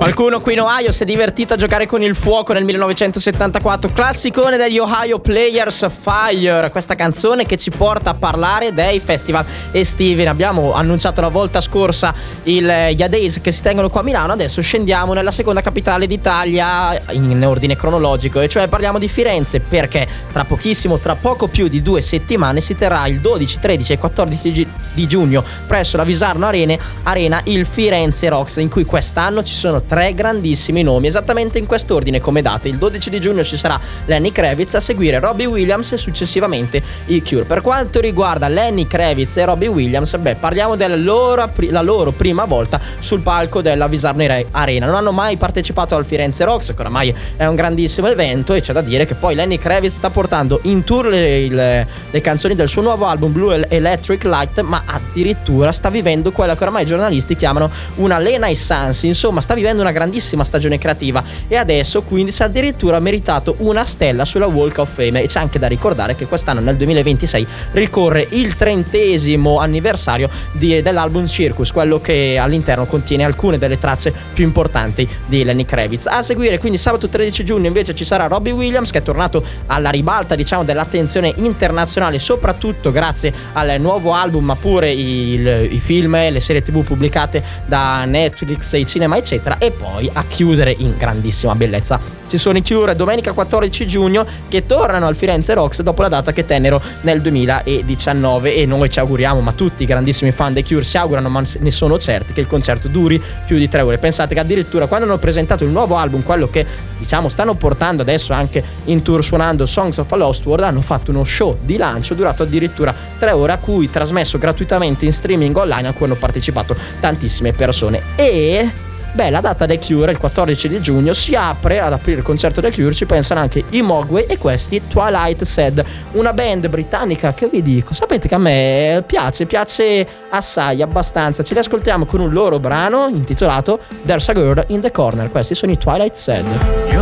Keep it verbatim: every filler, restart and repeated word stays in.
Qualcuno qui in Ohio si è divertito a giocare con il fuoco nel millenovecentosettantaquattro, classicone degli Ohio Players, Fire, questa canzone che ci porta a parlare dei festival estivi. Ne abbiamo annunciato la volta scorsa il Yadays che si tengono qua a Milano, adesso scendiamo nella seconda capitale d'Italia in ordine cronologico, e cioè parliamo di Firenze, perché tra pochissimo, tra poco più di due settimane, si terrà il dodici, tredici e quattordici di giugno presso la Visarno Arena, Arena il Firenze Rocks, in cui quest'anno ci sono tre grandissimi nomi, esattamente in quest'ordine come date. Il dodici di giugno ci sarà Lenny Kravitz, a seguire Robbie Williams e successivamente i Cure. Per quanto riguarda Lenny Kravitz e Robbie Williams, beh, parliamo della loro, la loro prima volta sul palco della Visarno Arena. Non hanno mai partecipato al Firenze Rocks, che oramai è un grandissimo evento, e c'è da dire che poi Lenny Kravitz sta portando in tour le, le, le canzoni del suo nuovo album Blue Electric Light, ma addirittura sta vivendo quella che oramai i giornalisti chiamano una Renaissance. Insomma, sta vivendo una grandissima stagione creativa, e adesso quindi si è addirittura meritato una stella sulla Walk of Fame. E c'è anche da ricordare che quest'anno, nel duemilaventisei, ricorre il trentesimo anniversario di, dell'album Circus, quello che all'interno contiene alcune delle tracce più importanti di Lenny Kravitz. A seguire quindi sabato tredici giugno invece ci sarà Robbie Williams, che è tornato alla ribalta, diciamo, dell'attenzione internazionale, soprattutto grazie al nuovo album, ma pure il, i film e le serie tv pubblicate da Netflix, i cinema eccetera. E poi a chiudere in grandissima bellezza ci sono i Cure, domenica quattordici giugno, che tornano al Firenze Rocks dopo la data che tennero nel duemiladiciannove, e noi ci auguriamo, ma tutti i grandissimi fan dei Cure si augurano, ma ne sono certi, che il concerto duri più di tre ore. Pensate che addirittura quando hanno presentato il nuovo album, quello che diciamo stanno portando adesso anche in tour suonando, Songs of a Lost World, hanno fatto uno show di lancio durato addirittura tre ore, a cui trasmesso gratuitamente in streaming online, a cui hanno partecipato tantissime persone. E beh, la data dei Cure, il quattordici di giugno, si apre ad aprire il concerto dei Cure, ci pensano anche i Mogwai e questi Twilight Sad, una band britannica che vi dico, sapete che a me piace, piace assai, abbastanza. Ce li ascoltiamo con un loro brano intitolato There's a Girl in the Corner. Questi sono i Twilight Sad.